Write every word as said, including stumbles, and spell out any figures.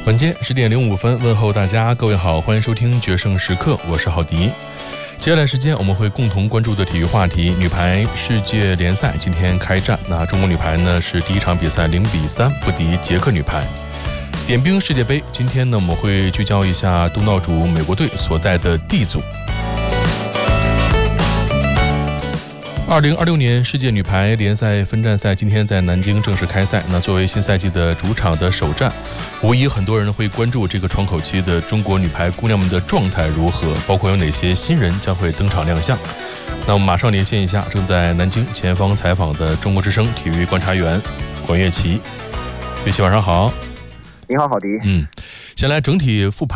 晚间十点零五分，问候大家，各位好，欢迎收听决胜时刻，我是郝迪。接下来时间我们会共同关注的体育话题，女排世界联赛今天开战，那中国女排呢是第一场比赛零比三不敌捷克女排。点兵世界杯，今天呢我们会聚焦一下东道主美国队所在的 D 组。二零二六年世界女排联赛分站赛今天在南京正式开赛。那作为新赛季的主场的首战，无疑很多人会关注这个窗口期的中国女排姑娘们的状态如何，包括有哪些新人将会登场亮相。那我们马上连线一下正在南京前方采访的中国之声体育观察员管乐琪。乐琪晚上好。 你好，郝迪。 嗯，先来整体复盘